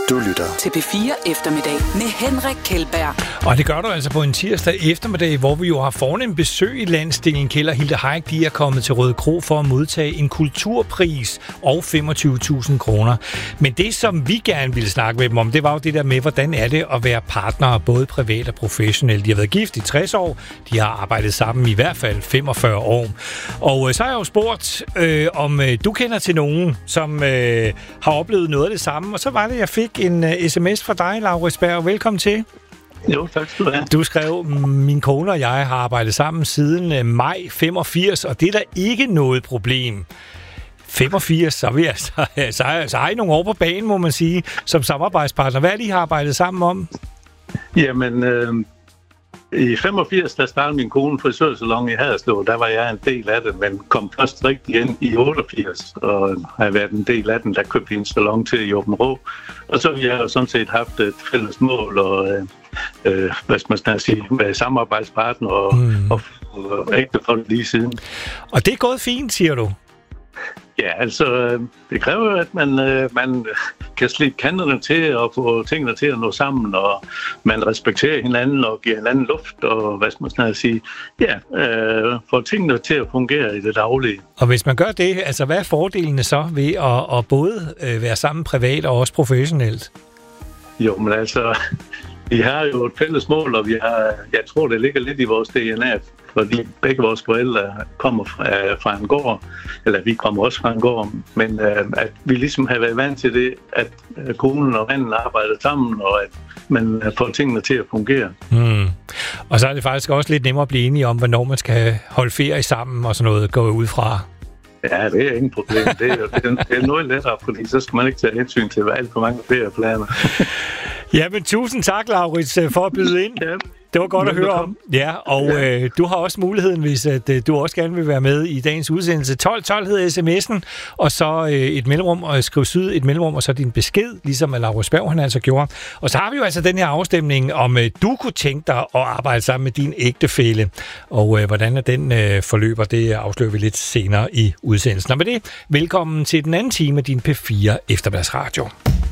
Du lytter til P4 Eftermiddag med Henrik Kjeldberg. Og det gør du altså på en tirsdag eftermiddag, hvor vi jo har fornem besøg i landsdelen. Kjeld og Hilde Heick, de er kommet til Røde Kro for at modtage en kulturpris og 25.000 kroner. Men det, som vi gerne ville snakke med dem om, det var jo det der med, hvordan er det at være partnere, både privat og professionelt. De har været gift i 60 år, de har arbejdet sammen i hvert fald 45 år. Og så har jeg jo spurgt, om du kender til nogen, som har oplevet noget af det samme. Og så var det, jeg fik en sms fra dig, Laurits Berg. Velkommen til. Jo, tak skal du have. Du skrev, min kone og jeg har arbejdet sammen siden maj 85, og det er da ikke noget problem. 85, så har I nogle år på banen, må man sige, som samarbejdspartner. Hvad er det, I har arbejdet sammen om? Jamen, i 85, der startede min kone frisørsalon i Haderslev. Der var jeg en del af det, men kom først rigtig ind i 88, og har været en del af den, der købte en salon til i Aabenraa. Og så har jeg jo sådan set haft et fælles mål, og hvad skal man sige, med samarbejdspartner og ægtefolk lige siden. Og det er gået fint, siger du? Ja, altså, det kræver jo, at man kan slippe kanterne til og få tingene til at nå sammen, og man respekterer hinanden og giver hinanden luft, og hvad skal man snart sige, få tingene til at fungere i det daglige. Og hvis man gør det, altså hvad er fordelene så ved at både være sammen privat og også professionelt? Jo, men altså, vi har jo et fælles mål, og jeg tror, det ligger lidt i vores DNA, fordi begge vores forældre kommer fra en gård, eller vi kommer også fra en gård, men at vi ligesom har været vant til det, at konen og manden arbejder sammen, og at man får tingene til at fungere. Og så er det faktisk også lidt nemmere at blive enige om, hvornår man skal holde ferie sammen og sådan noget, gå ud fra. Ja, det er ingen problem. Det er noget lettere, fordi så skal man ikke tage hensyn til alt for mange ferieplaner. Jamen, tusind tak, Laurits, for at byde ind. Ja. Det var godt at høre om. Ja, og du har også muligheden, hvis du også gerne vil være med i dagens udsendelse. 1212 hedder sms'en, og så et mellemrum, og skriv syd et mellemrum, og så din besked, ligesom Laurits Berg, han altså gjorde. Og så har vi jo altså den her afstemning, om du kunne tænke dig at arbejde sammen med din ægtefælle. Og hvordan den forløber, det afslører vi lidt senere i udsendelsen. Og med det, velkommen til den anden time af din P4 Eftermiddagsradio.